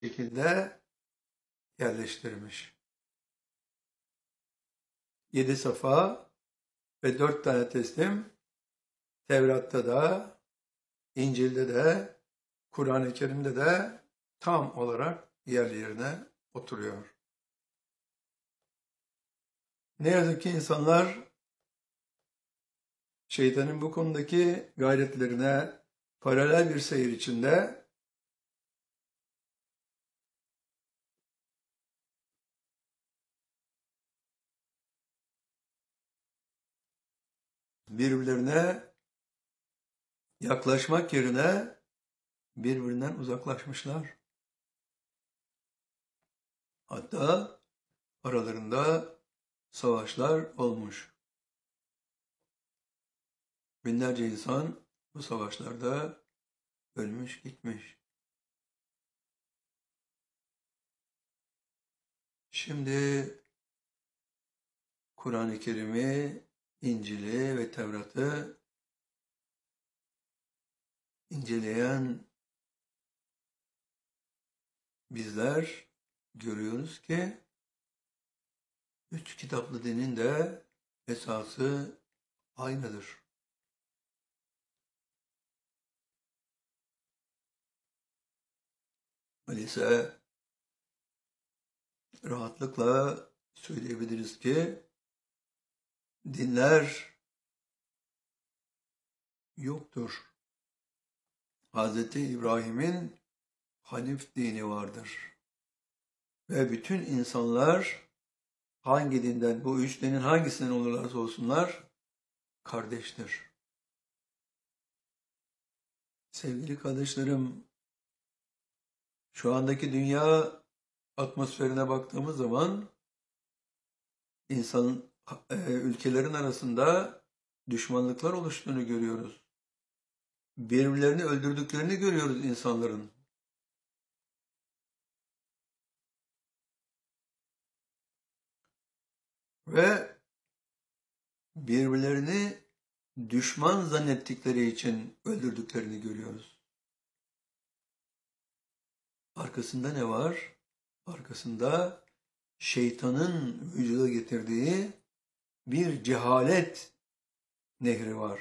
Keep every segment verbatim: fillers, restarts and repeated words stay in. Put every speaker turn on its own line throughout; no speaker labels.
şekilde yerleştirmiş. Yedi safa ve dört tane teslim Tevrat'ta da, İncil'de de, Kur'an-ı Kerim'de de tam olarak yerli yerine oturuyor. Ne yazık ki insanlar şeytanın bu konudaki gayretlerine paralel bir seyir içinde birbirlerine yaklaşmak yerine birbirinden uzaklaşmışlar. Hatta aralarında savaşlar olmuş. Binlerce insan bu savaşlarda ölmüş gitmiş. Şimdi Kur'an-ı Kerim'i, İncil'i ve Tevrat'ı inceleyen bizler görüyoruz ki üç kitaplı dinin de esası aynıdır. Öyleyse rahatlıkla söyleyebiliriz ki dinler yoktur. Hazreti İbrahim'in Hanif dini vardır. Ve bütün insanlar hangi dinden, bu üç dinin hangisinden olurlarsa olsunlar kardeştir. Sevgili kardeşlerim, şu andaki dünya atmosferine baktığımız zaman insan e, ülkelerin arasında düşmanlıklar oluştuğunu görüyoruz. Birbirlerini öldürdüklerini görüyoruz insanların. Ve birbirlerini düşman zannettikleri için öldürdüklerini görüyoruz. Arkasında ne var? Arkasında şeytanın vücuda getirdiği bir cehalet nehri var.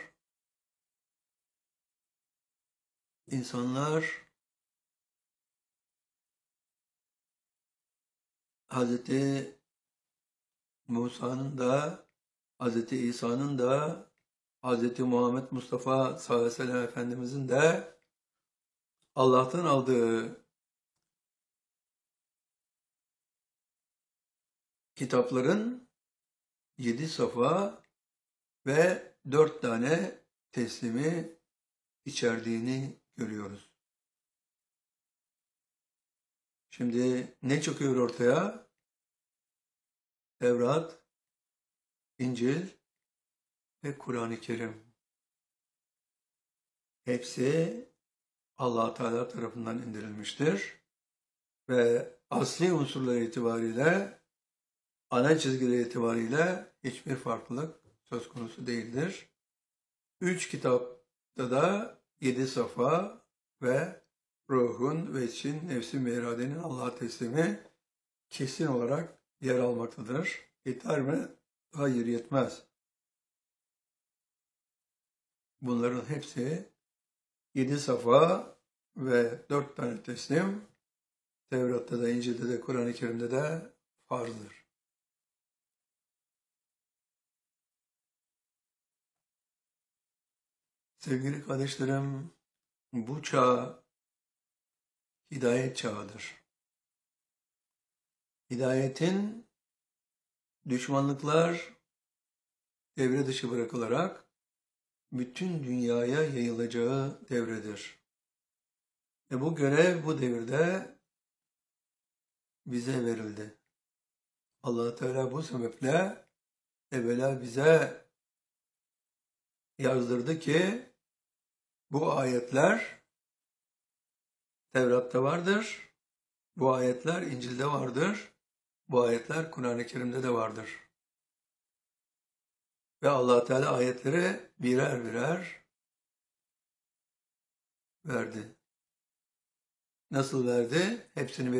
İnsanlar Hazreti Musa'nın da, Hazreti İsa'nın da, Hazreti Muhammed Mustafa sallallahu aleyhi ve sellem Efendimizin de Allah'tan aldığı kitapların yedi safa ve dört tane teslimi içerdiğini görüyoruz. Şimdi ne çıkıyor ortaya? Tevrat, İncil ve Kur'an-ı Kerim. Hepsi Allah Teala tarafından indirilmiştir ve asli unsurlar itibariyle, ana çizgileri itibariyle hiçbir farklılık söz konusu değildir. Üç kitapta da yedi safa ve ruhun ve için nefsi meradenin Allah'a teslimi kesin olarak yer almaktadır. Yeter mi? Hayır, yetmez. Bunların hepsi yedi safa ve dört tane teslim Tevrat'ta da, İncil'de de, Kur'an-ı Kerim'de de farzdır. Sevgili kardeşlerim, bu çağ hidayet çağıdır. Hidayetin düşmanlıklar devre dışı bırakılarak bütün dünyaya yayılacağı devredir. Ve bu görev bu devirde bize verildi. Allah Teala bu sebeple evvela bize yazdırdı ki bu ayetler Tevrat'ta vardır, bu ayetler İncil'de vardır, bu ayetler Kur'an-ı Kerim'de de vardır. Ve Allah Teala ayetleri birer birer verdi. Nasıl verdi? Hepsini